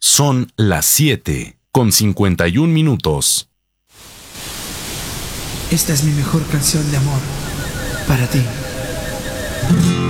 Son las 7:51. Esta es mi mejor canción de amor para ti.